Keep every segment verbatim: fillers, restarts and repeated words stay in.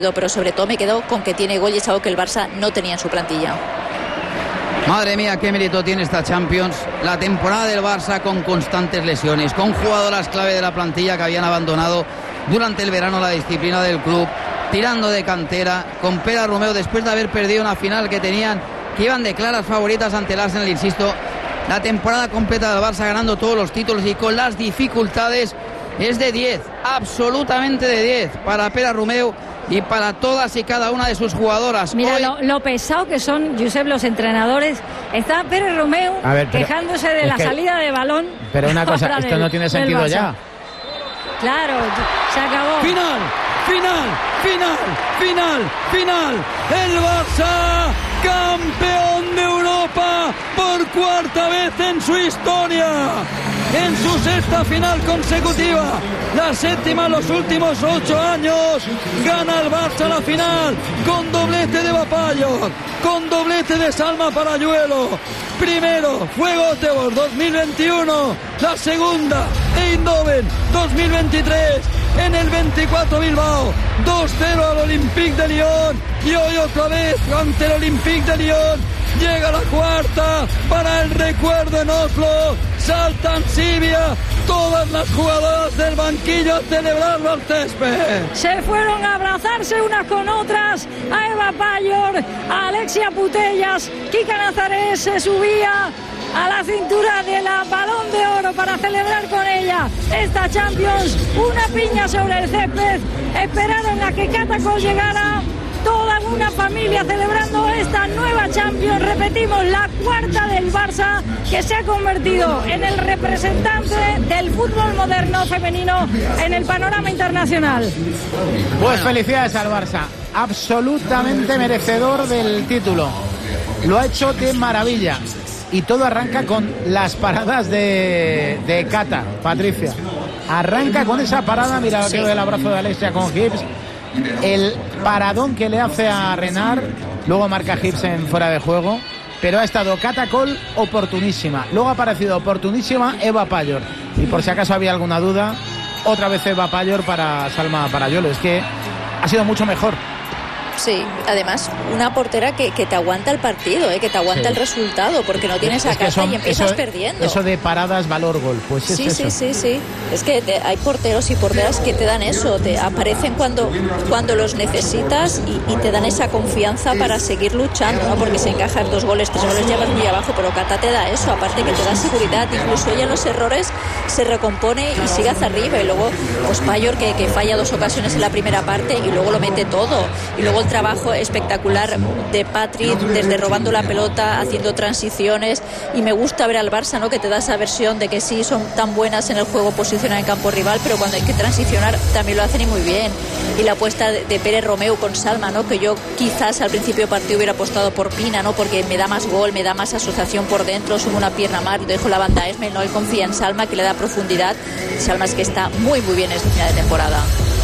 pero sobre todo me quedo con que tiene gol y es algo que el Barça no tenía en su plantilla. Madre mía, qué mérito tiene esta Champions. La temporada del Barça con constantes lesiones, con jugadoras clave de la plantilla que habían abandonado durante el verano la disciplina del club, tirando de cantera, con Pere Romeu después de haber perdido una final que tenían, que iban de claras favoritas ante el Arsenal, insisto. La temporada completa del Barça ganando todos los títulos y con las dificultades es de diez, absolutamente de diez para Pere Romeu y para todas y cada una de sus jugadoras. Mira Hoy... lo, lo pesado que son, Josep, los entrenadores. Está Pere Romeu ver, quejándose de la que... salida de balón. Pero una cosa, esto del, no tiene sentido ya. Claro, se acabó. Final, final, final, final, final. El Barça, campeón de Europa por cuarta vez en su historia. En su sexta final consecutiva, la séptima en los últimos ocho años, gana el Barça la final con doblete de Bapallor, con doblete de Salma Parayuelo. Primero fue Göteborg dos mil veintiuno, la segunda Eindhoven dos mil veintitrés, en el veinticuatro Bilbao dos cero al Olympique de Lyon y hoy otra vez ante el Olympique de Lyon. Llega la cuarta para el recuerdo en Oslo, saltan Sibia, todas las jugadoras del banquillo a celebrarlo al césped. Se fueron a abrazarse unas con otras, a Eva Pallor, a Alexia Putellas, Kika Nazaret se subía a la cintura de la Balón de Oro para celebrar con ella esta Champions, una piña sobre el césped, esperaron a que Catacol llegara. Toda una familia celebrando esta nueva Champions, repetimos, la cuarta del Barça, que se ha convertido en el representante del fútbol moderno femenino en el panorama internacional. Pues felicidades al Barça, absolutamente merecedor del título, lo ha hecho de maravilla y todo arranca con las paradas de, de Cata, Patricia, arranca con esa parada, mira sí. El abrazo de Alexia con Gibbs. El paradón que le hace a Renard, luego marca Gibbs en fuera de juego, pero ha estado Catacol oportunísima, luego ha aparecido oportunísima Eva Pallor, y por si acaso había alguna duda, otra vez Eva Pallor para Salma Parayuelo. Es que ha sido mucho mejor. Sí, además una portera que, que te aguanta el partido, ¿eh? Que te aguanta sí. el resultado, porque no tienes a casa y empiezas eso, perdiendo. Eso de paradas, valor, gol, pues es sí, eso. Sí, sí, sí, es que te, hay porteros y porteras que te dan eso, te aparecen cuando, cuando los necesitas y, y te dan esa confianza para seguir luchando, ¿no? Porque si encajas dos goles, tres goles ya vas muy abajo, pero Cata te da eso, aparte que te da seguridad, incluso ella en los errores se recompone y sigue hacia arriba, y luego pues Pallor que, que falla dos ocasiones en la primera parte y luego lo mete todo, y luego el trabajo espectacular de Patri desde robando la pelota, haciendo transiciones, y me gusta ver al Barça, ¿no? Que te da esa versión de que sí son tan buenas en el juego posicional en campo rival, pero cuando hay que transicionar también lo hacen y muy bien. Y la apuesta de, de Pere Romeu con Salma, ¿no? Que yo quizás al principio del partido hubiera apostado por Pina, ¿no? Porque me da más gol, me da más asociación por dentro, subo una pierna más, dejo la banda Esme, no, él confía en Salma, que le da profundidad. Salma es que está muy muy bien esta final de temporada.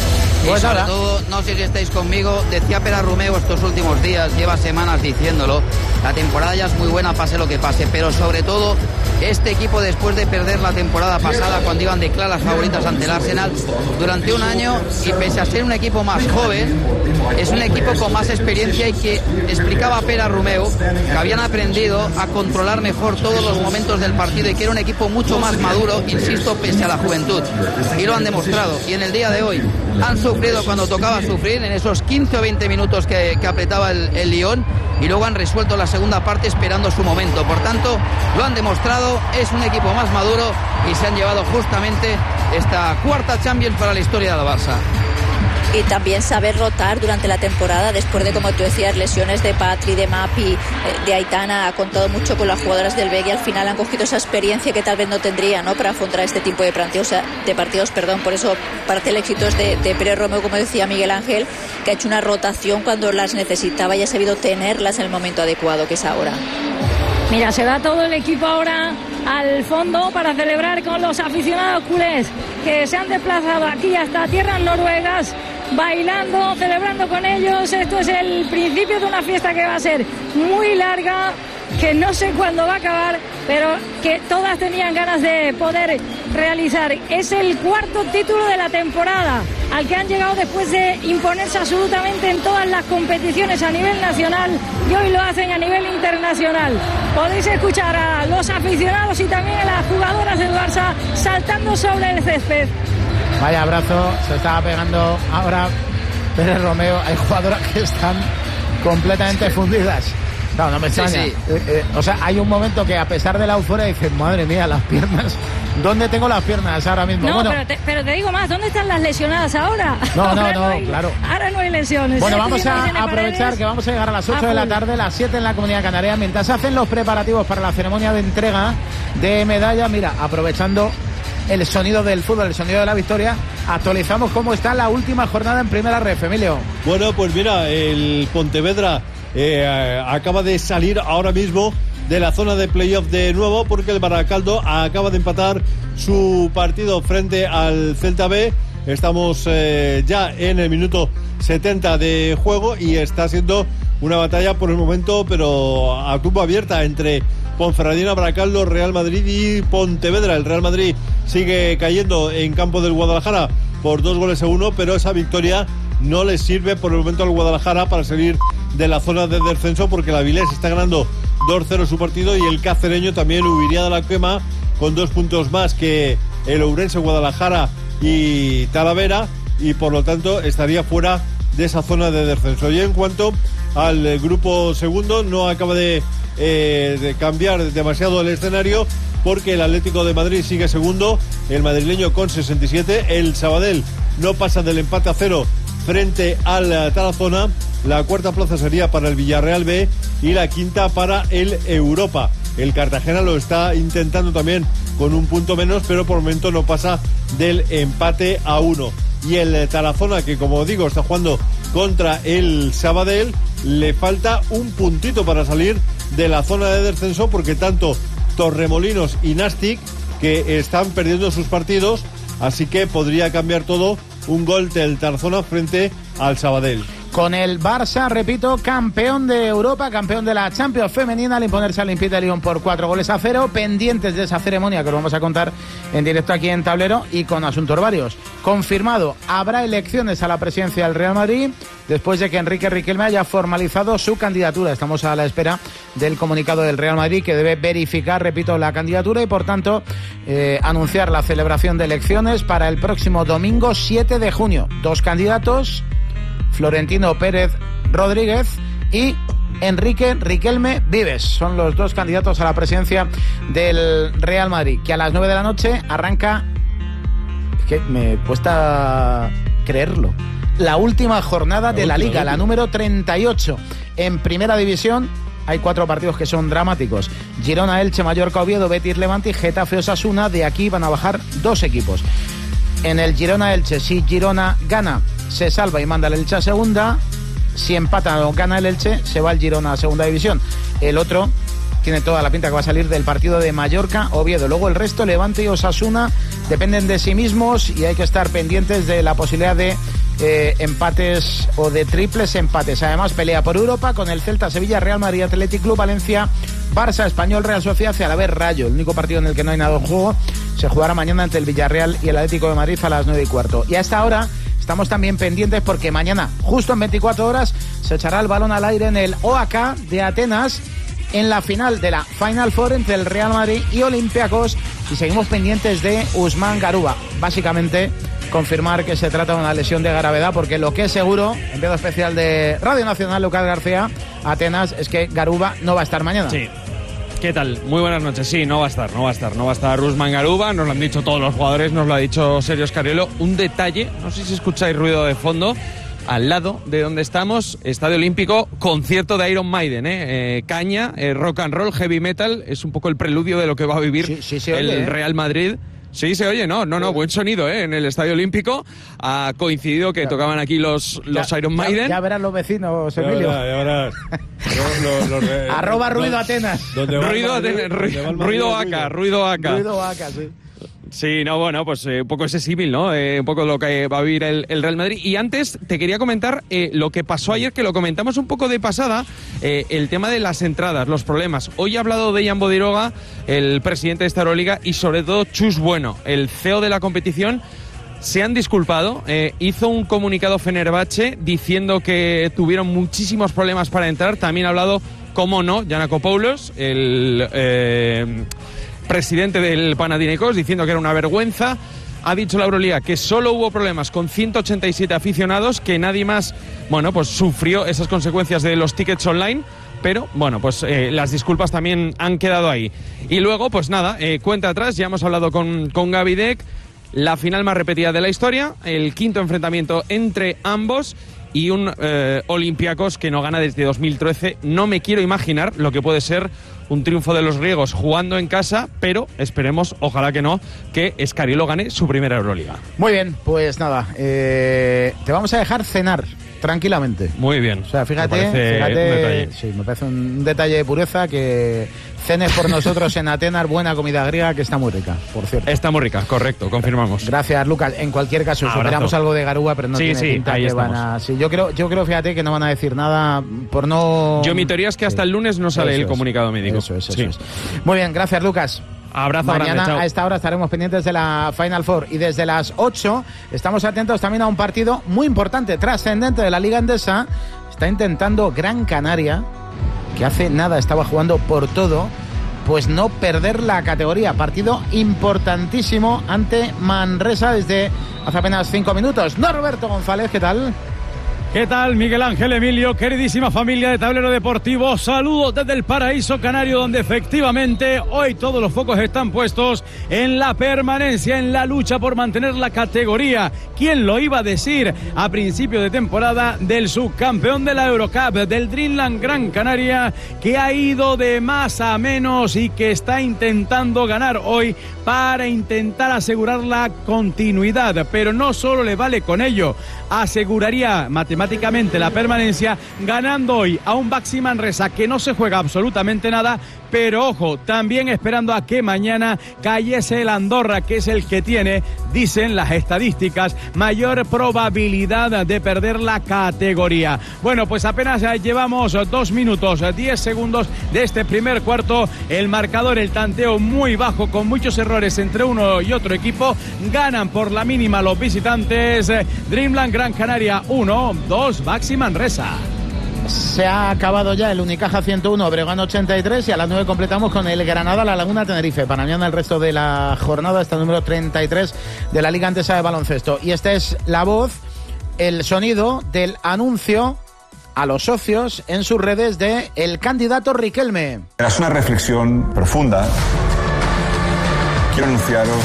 Y pues sobre todo, no sé si estáis conmigo, decía Pere Romeu estos últimos días, lleva semanas diciéndolo, la temporada ya es muy buena, pase lo que pase, pero sobre todo este equipo, después de perder la temporada pasada cuando iban de claras favoritas ante el Arsenal, durante un año, y pese a ser un equipo más joven, es un equipo con más experiencia, y que explicaba Pere Romeu que habían aprendido a controlar mejor todos los momentos del partido y que era un equipo mucho más maduro, insisto, pese a la juventud, y lo han demostrado, y en el día de hoy han sufrido cuando tocaba sufrir en esos quince o veinte minutos que, que apretaba el, el Lyon, y luego han resuelto la segunda parte esperando su momento. Por tanto, lo han demostrado, es un equipo más maduro y se han llevado justamente esta cuarta Champions para la historia del Barça. Y también saber rotar durante la temporada, después de, como tú decías, lesiones de Patri, de Mapi, de Aitana, ha contado mucho con las jugadoras del B E G y al final han cogido esa experiencia que tal vez no tendría, ¿no? Para afrontar este tipo de partidos, de partidos, perdón. Por eso parte del éxito es de, de Pere Romeu, como decía Miguel Ángel, que ha hecho una rotación cuando las necesitaba y ha sabido tenerlas en el momento adecuado, que es ahora. Mira, se va todo el equipo ahora al fondo para celebrar con los aficionados culés que se han desplazado aquí hasta tierras noruegas, bailando, celebrando con ellos. Esto es el principio de una fiesta que va a ser muy larga, que no sé cuándo va a acabar, pero que todas tenían ganas de poder realizar. Es el cuarto título de la temporada al que han llegado después de imponerse absolutamente en todas las competiciones a nivel nacional y hoy lo hacen a nivel internacional. Podéis escuchar a los aficionados y también a las jugadoras del Barça saltando sobre el césped. Vaya abrazo, se estaba pegando ahora Pérez Romeo. Hay jugadoras que están completamente fundidas. No, no me extraña. Sí, sí. Eh, eh, o sea, hay un momento que a pesar de la euforia dices, madre mía, las piernas. ¿Dónde tengo las piernas ahora mismo? No, bueno, pero, te, pero te digo más, ¿dónde están las lesionadas ahora? No, ahora no, no, hay, claro. Ahora no hay lesiones. Bueno, ¿eh? vamos a aprovechar Paredes, que vamos a llegar a las ocho a de la tarde, las siete en la Comunidad Canaria, mientras se hacen los preparativos para la ceremonia de entrega de medallas. Mira, aprovechando el sonido del fútbol, el sonido de la victoria, actualizamos cómo está la última jornada en Primera Ref, Emilio. Bueno, pues mira, el Pontevedra eh, acaba de salir ahora mismo de la zona de playoff de nuevo, porque el Baracaldo acaba de empatar su partido frente al Celta B. Estamos eh, ya en el minuto setenta de juego y está siendo una batalla por el momento, pero a tumba abierta, entre Ponferradina, Baracaldo, Real Madrid y Pontevedra. El Real Madrid sigue cayendo en campo del Guadalajara por dos goles a uno, pero esa victoria no le sirve por el momento al Guadalajara para salir de la zona de descenso, porque la Avilés está ganando dos cero su partido y el cacereño también huiría de la quema con dos puntos más que el Ourense, Guadalajara y Talavera, y por lo tanto estaría fuera de esa zona de descenso. Y en cuanto al grupo segundo, no acaba de, eh, de cambiar demasiado el escenario, porque el Atlético de Madrid sigue segundo, el madrileño con sesenta y siete, el Sabadell no pasa del empate a cero frente al Tarazona, la cuarta plaza sería para el Villarreal B y la quinta para el Europa. El Cartagena lo está intentando también con un punto menos, pero por el momento no pasa del empate a uno. Y el Tarazona, que como digo está jugando contra el Sabadell, le falta un puntito para salir de la zona de descenso, porque tanto Torremolinos y Nastic que están perdiendo sus partidos, así que podría cambiar todo un gol del Tarazona frente al Sabadell. Con el Barça, repito, campeón de Europa, campeón de la Champions femenina al imponerse al Olympique de Lyon por cuatro goles a cero, pendientes de esa ceremonia que lo vamos a contar en directo aquí en Tablero y con asuntos varios. Confirmado, habrá elecciones a la presidencia del Real Madrid después de que Enrique Riquelme haya formalizado su candidatura. Estamos a la espera del comunicado del Real Madrid, que debe verificar, repito, la candidatura y por tanto eh, anunciar la celebración de elecciones para el próximo domingo siete de junio. Dos candidatos: Florentino Pérez Rodríguez y Enrique Riquelme Vives. Son los dos candidatos a la presidencia del Real Madrid, que a las nueve de la noche arranca, es que me cuesta creerlo, la última jornada de la Liga, la número treinta y ocho. En Primera División hay cuatro partidos que son dramáticos: Girona, Elche, Mallorca, Oviedo, Betis, Levante y Getafe, Osasuna. De aquí van a bajar dos equipos. En el Girona-Elche, si Girona gana, se salva y manda el Elche a segunda. Si empata o gana el Elche, se va el Girona a segunda división. El otro tiene toda la pinta que va a salir del partido de Mallorca-Oviedo. Luego el resto, Levante y Osasuna, dependen de sí mismos y hay que estar pendientes de la posibilidad de eh, empates o de triples empates. Además, pelea por Europa con el Celta, Sevilla, Real Madrid, Athletic Club, Valencia, Barça, Español, Real Sociedad y a la vez Rayo. El único partido en el que no hay nada en juego se jugará mañana entre el Villarreal y el Atlético de Madrid a las nueve y cuarto. Y a esta hora estamos también pendientes porque mañana, justo en veinticuatro horas, se echará el balón al aire en el O A K de Atenas, en la final de la Final Four entre el Real Madrid y Olympiacos, y seguimos pendientes de Usman Garuba. Básicamente confirmar que se trata de una lesión de gravedad, porque lo que es seguro, enviado especial de Radio Nacional, Lucas García, Atenas, es que Garuba no va a estar mañana. Sí. ¿Qué tal? Muy buenas noches. Sí, no va a estar, no va a estar. No va a estar Usman Garuba, nos lo han dicho todos los jugadores, nos lo ha dicho Sergio Scariolo. Un detalle, no sé si escucháis ruido de fondo, al lado de donde estamos, Estadio Olímpico, concierto de Iron Maiden, ¿eh? Eh, caña, eh, rock and roll, heavy metal, es un poco el preludio de lo que va a vivir sí, sí se el oye, ¿eh? Real Madrid. Sí, se oye, no, no, no, buen sonido, ¿eh? En el Estadio Olímpico. Ha coincidido que claro. tocaban aquí los, los ya, Iron Maiden. Ya, ya verán los vecinos, Emilio. Ya verás, ya verás. Lo, lo, lo, Arroba ruido lo, Atenas. Ruido, Atenas, ruido, ruido acá, ruido acá. Ruido acá, sí. Sí, no, bueno, pues eh, un poco ese símil, ¿no? Eh, un poco lo que va a vivir el, el Real Madrid. Y antes te quería comentar eh, lo que pasó ayer, que lo comentamos un poco de pasada, eh, el tema de las entradas, los problemas. Hoy ha hablado de Jan Bodiroga, el presidente de esta Euroliga, y sobre todo Chus Bueno, el C E O de la competición, se han disculpado. Eh, hizo un comunicado Fenerbahce diciendo que tuvieron muchísimos problemas para entrar. También ha hablado, cómo no, Giannakopoulos, el eh, presidente del Panathinaikos, diciendo que era una vergüenza. Ha dicho la Euroliga que solo hubo problemas con ciento ochenta y siete aficionados, que nadie más, bueno, pues sufrió esas consecuencias de los tickets online. Pero, bueno, pues eh, las disculpas también han quedado ahí. Y luego, pues nada, eh, cuenta atrás, ya hemos hablado con, con Gaby Deck, la final más repetida de la historia, el quinto enfrentamiento entre ambos y un eh, Olympiacos que no gana desde dos mil trece. No me quiero imaginar lo que puede ser un triunfo de los griegos jugando en casa, pero esperemos, ojalá que no, que Escariolo gane su primera Euroliga. Muy bien, pues nada, eh, te vamos a dejar cenar tranquilamente. Muy bien. O sea, fíjate, me parece fíjate, un detalle. Sí, me parece un detalle de pureza que cenes por nosotros en Atenas, buena comida griega que está muy rica, por cierto. Está muy rica, correcto, confirmamos. Gracias, Lucas. En cualquier caso, Abrazo. superamos algo de Garúa, pero no sí, tiene sí, pinta ahí que estamos. van a... Sí, yo creo, yo creo, fíjate, que no van a decir nada por no... Yo mi teoría es que hasta sí. el lunes no sale Eso el es. comunicado médico. Eso es, eso sí. es. Muy bien, gracias, Lucas. Abrazo Mañana grande, chao. a esta hora estaremos pendientes de la Final Four y desde las ocho estamos atentos también a un partido muy importante, trascendente de la Liga Endesa. Está intentando Gran Canaria, que hace nada estaba jugando por todo, pues no perder la categoría. Partido importantísimo ante Manresa desde hace apenas cinco minutos. Norberto González, ¿qué tal? ¿Qué tal, Miguel Ángel Emilio? Queridísima familia de Tablero Deportivo, saludos desde el paraíso canario, donde efectivamente hoy todos los focos están puestos en la permanencia, en la lucha por mantener la categoría. ¿Quién lo iba a decir a principio de temporada del subcampeón de la Eurocup, del Dreamland Gran Canaria, que ha ido de más a menos y que está intentando ganar hoy para intentar asegurar la continuidad? Pero no solo le vale con ello, aseguraría matemáticamente la permanencia ganando hoy a un Baxi Manresa que no se juega absolutamente nada, pero ojo, también esperando a que mañana cayese el Andorra, que es el que tiene, dicen las estadísticas, mayor probabilidad de perder la categoría. Bueno, pues apenas llevamos dos minutos, diez segundos de este primer cuarto, el marcador, el tanteo muy bajo, con muchos errores entre uno y otro equipo. Ganan por la mínima los visitantes. Dreamland Gran Canaria uno, dos Baxi Manresa. Se ha acabado ya el Unicaja ciento uno, Breogán ochenta y tres, y a las nueve completamos con el Granada La Laguna Tenerife. Para mañana el resto de la jornada está el número treinta y tres de la Liga Endesa de Baloncesto. Y esta es la voz, el sonido del anuncio a los socios en sus redes de el candidato Riquelme. Tras una reflexión profunda, quiero anunciaros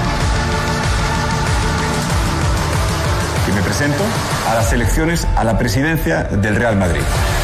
que me presento a las elecciones a la presidencia del Real Madrid.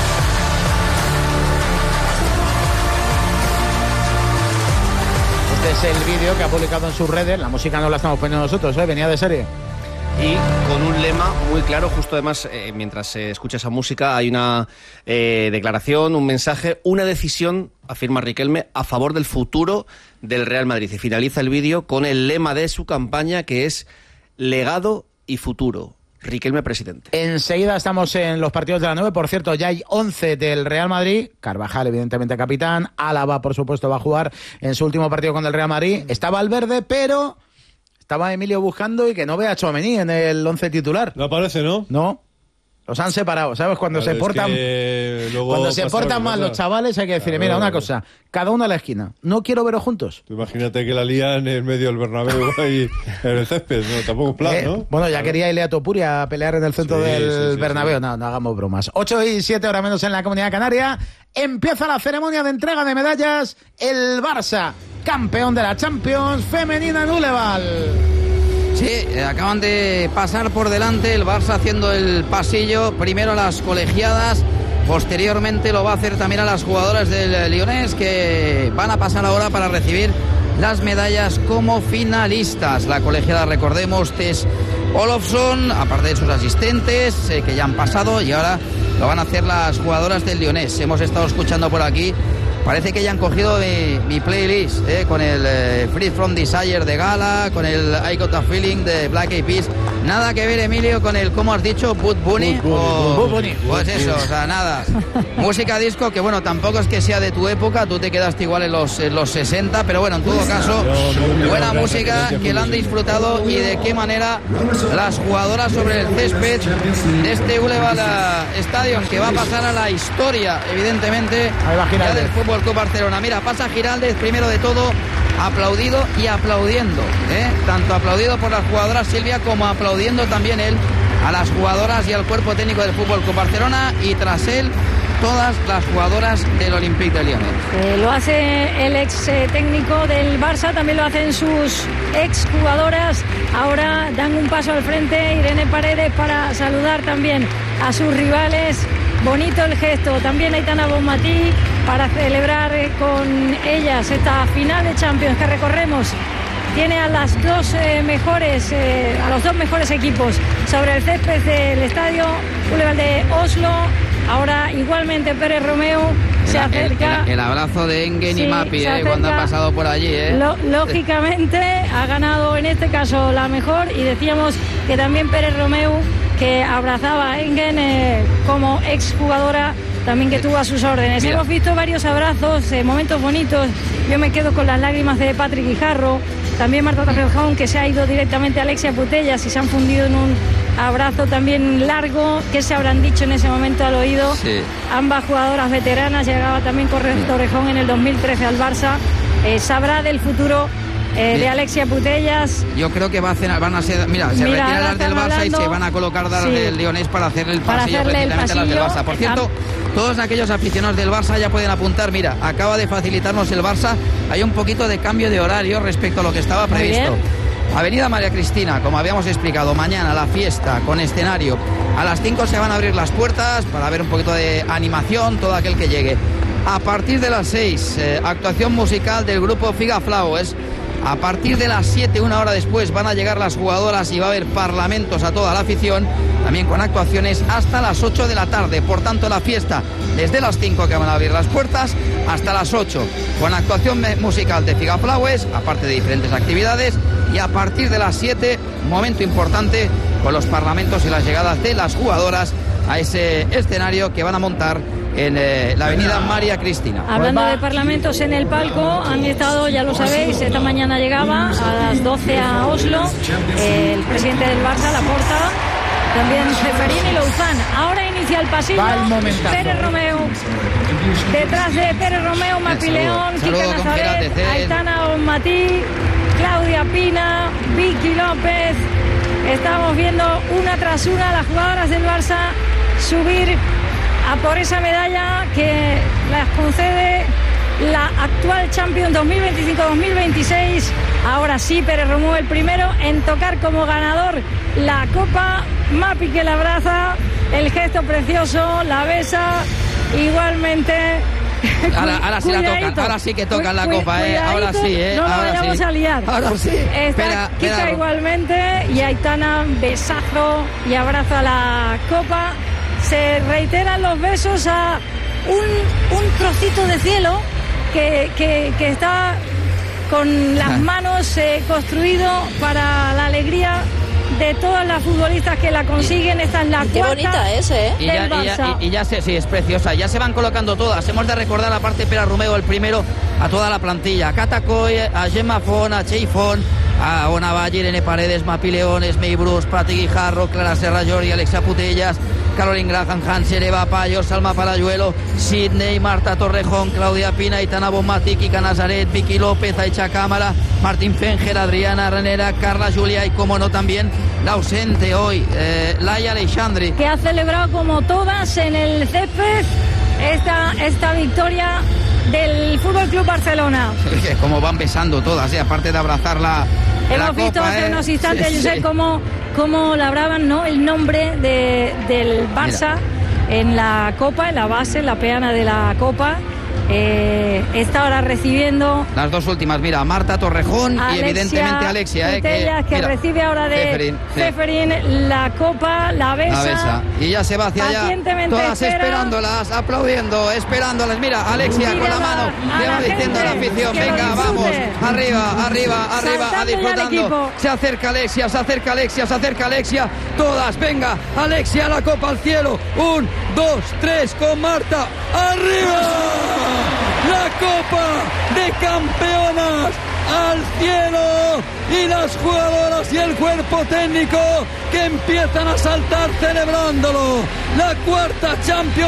Este es el vídeo que ha publicado en sus redes. La música no la estamos poniendo nosotros, ¿eh? Venía de serie. Y con un lema muy claro, justo además, eh, mientras se escucha esa música, hay una eh, declaración, un mensaje, una decisión, afirma Riquelme, a favor del futuro del Real Madrid. Y finaliza el vídeo con el lema de su campaña, que es legado y futuro. Riquelme presidente. Enseguida estamos en los partidos de la nueve. Por cierto, ya hay once del Real Madrid. Carvajal, evidentemente, capitán. Álava, por supuesto, va a jugar en su último partido con el Real Madrid. Está Valverde, pero estaba Emilio buscando y que no vea a Tchouaméni en el once titular. No aparece, ¿no? No. Los han separado, ¿sabes? Cuando Claro, se portan, cuando se portan mal los chavales, hay que decirle, Claro. mira, una cosa, cada uno a la esquina. No quiero veros juntos. Tú imagínate que la lían en medio del Bernabéu ahí en el césped, no, tampoco es plan, Eh, ¿no? Bueno, ya quería Ilea Topuria pelear en el centro Sí, del sí, sí, Bernabéu. sí. No, no hagamos bromas. ocho y siete horas menos en la Comunidad Canaria. Empieza la ceremonia de entrega de medallas. El Barça, campeón de la Champions femenina en Uleval. Sí, eh, acaban de pasar por delante el Barça haciendo el pasillo, primero a las colegiadas, posteriormente lo va a hacer también a las jugadoras del Lyonés, que van a pasar ahora para recibir las medallas como finalistas. La colegiada, recordemos, Tess Olofsson, aparte de sus asistentes, eh, que ya han pasado, y ahora lo van a hacer las jugadoras del Lyonés. Hemos estado escuchando por aquí Parece que ya han cogido mi, mi playlist, ¿eh? Con el eh, Free From Desire de Gala, con el I Got a Feeling de Black Eyed Peas. Nada que ver, Emilio, con el, ¿cómo has dicho? Bud Bunny. Bud Bunny, o, Bud Bunny. Pues eso, o sea, nada. Música disco que, bueno, tampoco es que sea de tu época, tú te quedaste igual en los, en los sesenta, pero bueno, en todo caso, buena música que la han disfrutado y de qué manera las jugadoras sobre el césped de este Boulevard Stadium, que va a pasar a la historia, evidentemente, ya del Fútbol Club Barcelona. Mira, pasa Giraldez primero de todo, aplaudido y aplaudiendo, ¿eh? Tanto aplaudido por las jugadoras Silvia como aplaudiendo también él a las jugadoras y al cuerpo técnico del Fútbol Club Barcelona, y tras él todas las jugadoras del Olympique de Lyon. Eh, lo hace el ex eh, técnico del Barça, también lo hacen sus ex jugadoras. Ahora dan un paso al frente Irene Paredes para saludar también a sus rivales. Bonito el gesto. También Aitana Bonmatí para celebrar eh, con ellas esta final de Champions que recorremos. Tiene a las dos eh, mejores, eh, a los dos mejores equipos sobre el césped del estadio Boulevard de Oslo. Ahora igualmente Pérez Romeu se el, acerca. El, el, el abrazo de Engen sí, y Mapi, eh, cuando ha pasado por allí. Eh. Lo, lógicamente ha ganado en este caso la mejor, y decíamos que también Pérez Romeu, que abrazaba a Engen eh, como exjugadora, también que tuvo a sus órdenes. Mira. Hemos visto varios abrazos, eh, momentos bonitos. Yo me quedo con las lágrimas de Patrick Guijarro, también Marta Torrejón, que se ha ido directamente a Alexia Putellas y se han fundido en un abrazo también largo. ¿Qué se habrán dicho en ese momento al oído? Sí. Ambas jugadoras veteranas. Llegaba también Torrejón en el dos mil trece al Barça. Eh, sabrá del futuro eh, de Alexia Putellas. Yo creo que va a hacer, van a ser, mira, se mira, retiran las del Barça hablando, y se van a colocar las sí, del Lyonés para hacerle el pasillo, para hacerle precisamente el pasillo, las del Barça. Por cierto, todos aquellos aficionados del Barça ya pueden apuntar. Mira, acaba de facilitarnos el Barça. Hay un poquito de cambio de horario respecto a lo que estaba previsto. Avenida María Cristina, como habíamos explicado, mañana la fiesta con escenario. A las cinco se van a abrir las puertas para ver un poquito de animación, todo aquel que llegue. A partir de las seis, eh, actuación musical del grupo Figa Flowers. A partir de las siete, una hora después, van a llegar las jugadoras y va a haber parlamentos a toda la afición, también con actuaciones hasta las ocho de la tarde. Por tanto, la fiesta desde las cinco, que van a abrir las puertas, hasta las ocho, con actuación musical de Figa Flowers, aparte de diferentes actividades, y a partir de las siete, momento importante con los parlamentos y las llegadas de las jugadoras a ese escenario que van a montar en eh, la avenida María Cristina. Hablando de parlamentos en el palco, han estado, ya lo sabéis, esta mañana llegaba a las doce a Oslo eh, el presidente del Barça, Laporta, también Ceferín y Louzán. Ahora inicia el pasillo Pérez Romeu, detrás de Pérez Romeu, Mapi León, Kika Nazaret, Aitana Bonmatí, Claudia Pina, Vicky López. Estamos viendo una tras una las jugadoras del Barça subir a por esa medalla que las concede la actual Champions dos mil veinticinco dos mil veintiséis. Ahora sí, Pérez Romeu el primero en tocar como ganador la copa. Mapi que la abraza, el gesto precioso, la besa igualmente. Ahora, ahora sí la tocan, ahora sí que tocan la copa, eh. Ahora sí, eh. No ahora la vayamos sí. a liar. Ahora sí. Está espera, Kika espera. igualmente, y Aitana besazo y abrazo a la copa. Se reiteran los besos a un, un trocito de cielo que, que, que está con las manos eh, construido para la alegría de todas las futbolistas que la consiguen. Esta es la Qué cuarta bonita es, ¿eh? Y ya, y, ya, y, y ya se, sí, es preciosa. Ya se van colocando todas. Hemos de recordar, aparte Pérez Romeu, el primero, a toda la plantilla. A Cata Coy, a Gemma Font, a Chey Font, a Ona Valle, Irene Paredes, Mapi León, May Bruce, Pati Guijarro, Clara Serra Llori, Alexia Putellas, Caroline Graham, Hanser, Eva Payo, Salma Parayuelo, Sidney, Marta Torrejón, Claudia Pina, Aitana Bonmatí, Kika Nazaret, Vicky López, Aicha Cámara, Martín Fenger, Adriana Renera, Carla Julia y, como no, también la ausente hoy, eh, Laia Aleixandri. Que ha celebrado como todas en el césped esta, esta victoria del Fútbol Club Barcelona. Como van besando todas, ¿eh? Aparte de abrazar la, Hemos la visto copa, hace ¿eh? unos instantes, sí, yo sé sí. cómo, cómo labraban, ¿no?, el nombre de, del Barça. Mira. En la copa, en la base, en la peana de la copa. eh, está ahora recibiendo las dos últimas, mira, Marta Torrejón Alexia y evidentemente Alexia, eh, Putellas, que, que, que recibe ahora de Ceferín, sí. Ceferín la copa, la besa, la besa, y ya se va hacia allá, todas espera. esperándolas, aplaudiendo, esperándolas, mira, Alexia Mira con la mano, le va diciendo a la afición, venga, vamos, arriba, arriba, arriba, a disfrutando, se acerca Alexia, se acerca Alexia, se acerca Alexia, todas, venga, Alexia, la copa al cielo, un, dos, tres, con Marta, arriba, la copa de campeonas al cielo, y las jugadoras y el cuerpo técnico que empiezan a saltar celebrándolo, la cuarta Champions